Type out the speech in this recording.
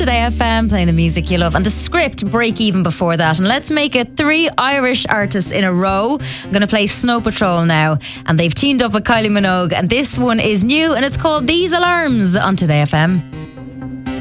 Today FM, playing the music you love. And the script, Break Even, before that. And let's make it 3 Irish artists in a row. I'm going to play Snow Patrol now. And they've teamed up with Kylie Minogue. And this one is new and it's called These Alarms on Today FM.